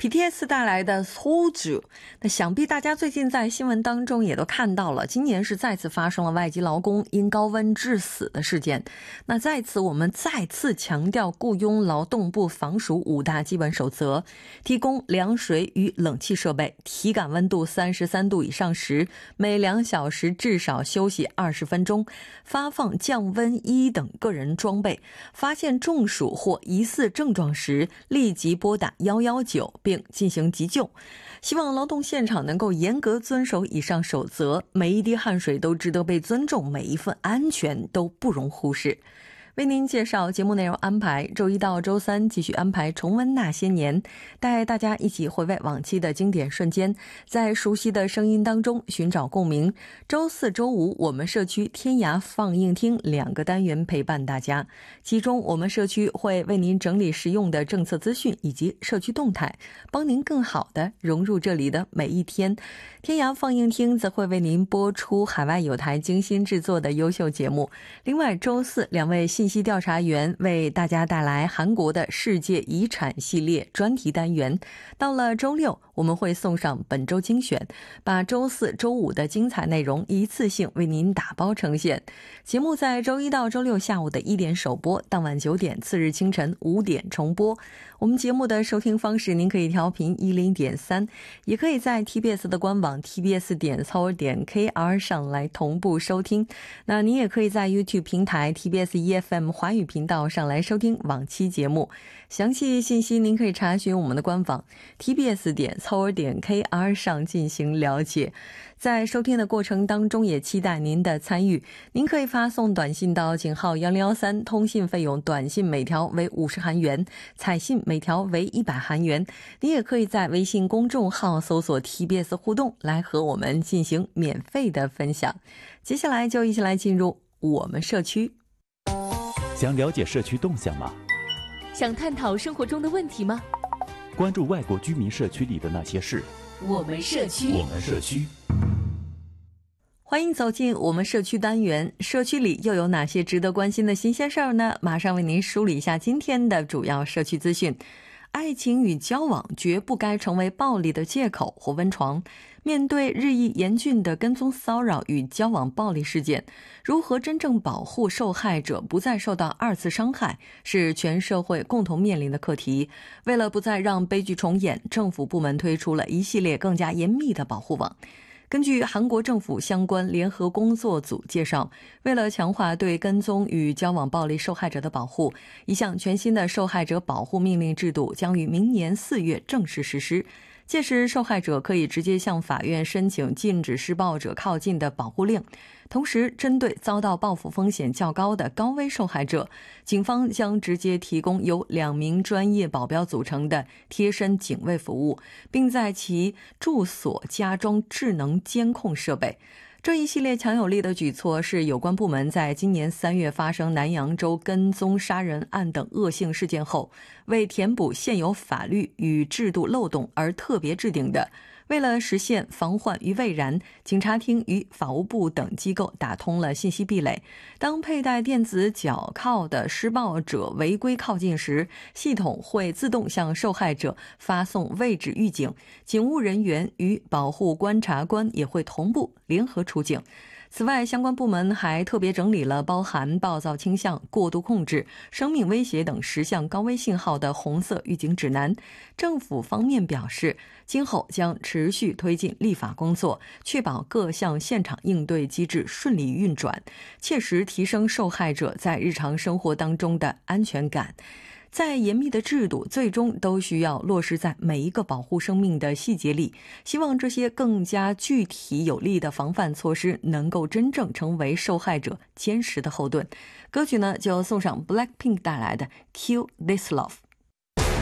BTS 带来的소주，那想必大家最近在新闻当中也都看到了，今年是再次发生了外籍劳工因高温致死的事件。那在此我们再次强调雇佣劳动部防暑5大基本守则，提供凉水与冷气设备，体感温度33度以上时每2小时至少休息20分钟，发放降温衣等个人装备，发现中暑或疑似症状时立即拨打119并进行急救。希望劳动现场能够严格遵守以上守则，每一滴汗水都值得被尊重，每一份安全都不容忽视。为您介绍节目内容安排，周一到周三继续安排重温那些年，带大家一起回味往期的经典瞬间，在熟悉的声音当中寻找共鸣。周四周五我们社区天涯放映厅2个单元陪伴大家，其中我们社区会为您整理实用的政策资讯以及社区动态，帮您更好地融入这里的每一天。天涯放映厅则会为您播出海外有台精心制作的优秀节目。另外周四2位信息调查员为大家带来韩国的世界遗产系列专题单元。到了周六我们会送上本周精选，把周四周五的精彩内容一次性为您打包呈现。节目在周一到周六下午的1点首播，当晚9点，次日清晨5点重播。我们节目的收听方式您可以调频100.3，也可以在 TBS 的官网 tbs.seoul.kr 上来同步收听。那您也可以在 YouTube 平台 TBS EFM 华语频道上来收听往期节目。详细信息您可以查询我们的官网 tbs.seoul.kr 上进行了解。在收听的过程当中也期待您的参与，您可以发送短信到井号1013，通信费用短信每条为50韩元，彩信每条为100韩元。你也可以在微信公众号搜索 TBS 互动来和我们进行免费的分享。接下来就一起来进入我们社区。 想了解社区动向吗？ 想探讨生活中的问题吗？ 关注外国居民社区里的那些事。 我们社区， 我们社区。 欢迎走进我们社区单元，社区里又有哪些值得关心的新鲜事儿呢？马上为您梳理一下今天的主要社区资讯。爱情与交往绝不该成为暴力的借口或温床。面对日益严峻的跟踪骚扰与交往暴力事件，如何真正保护受害者不再受到2次伤害，是全社会共同面临的课题。为了不再让悲剧重演，政府部门推出了一系列更加严密的保护网。根据韩国政府相关联合工作组介绍，为了强化对跟踪与交往暴力受害者的保护，一项全新的受害者保护命令制度将于明年4月正式实施。届时受害者可以直接向法院申请禁止施暴者靠近的保护令。同时针对遭到报复风险较高的高危受害者，警方将直接提供由2名专业保镖组成的贴身警卫服务，并在其住所加装智能监控设备。这一系列强有力的举措是有关部门在今年3月发生南扬州跟踪杀人案等恶性事件后，为填补现有法律与制度漏洞而特别制定的。为了实现防患于未然，警察厅与法务部等机构打通了信息壁垒。当佩戴电子脚铐的施暴者违规靠近时，系统会自动向受害者发送位置预警，警务人员与保护观察官也会同步联合出警。此外，相关部门还特别整理了包含暴躁倾向、过度控制、生命威胁等10项高危信号的红色预警指南。政府方面表示，今后将持续推进立法工作，确保各项现场应对机制顺利运转，切实提升受害者在日常生活当中的安全感。再严密的制度最终都需要落实在每一个保护生命的细节里，希望这些更加具体有力的防范措施能够真正成为受害者坚实的后盾。歌曲呢就送上 Blackpink 带来的 Kill This Love。